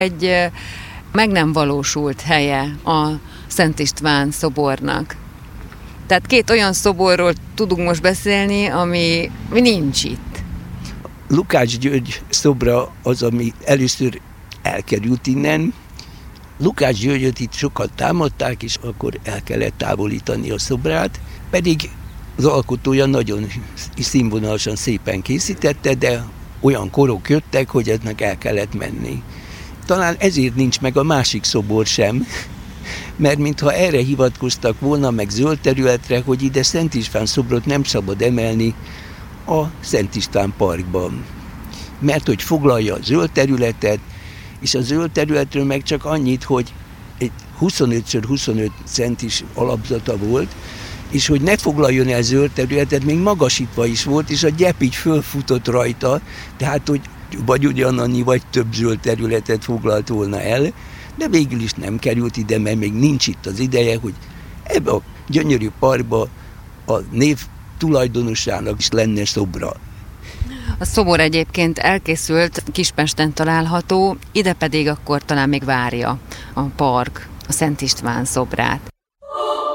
egy meg nem valósult helye a Szent István szobornak. Tehát két olyan szoborról tudunk most beszélni, ami nincs itt. Lukács György szobra az, ami először elkerült innen. Lukács Györgyöt itt sokat támadták, és akkor el kellett távolítani a szobrát, pedig az alkotója nagyon színvonalasan szépen készítette, de olyan korok jöttek, hogy ennek el kellett menni. Talán ezért nincs meg a másik szobor sem, mert mintha erre hivatkoztak volna, meg zöld területre, hogy ide Szent István szobrot nem szabad emelni a Szent István parkban. Mert hogy foglalja a zöld területet, és a zöld területről meg csak annyit, hogy egy 25x25 centis alapzata volt, és hogy ne foglaljon el zöld területet, még magasítva is volt, és a gyep így fölfutott rajta, tehát hogy vagy ugyanannyi, vagy több zöld területet foglalt volna el, de végül is nem került ide, mert még nincs itt az ideje, hogy ebbe a gyönyörű parkba a név tulajdonosának is lenne szobra. A szobor egyébként elkészült, Kispesten található, ide pedig akkor talán még várja a park, a Szent István szobrát.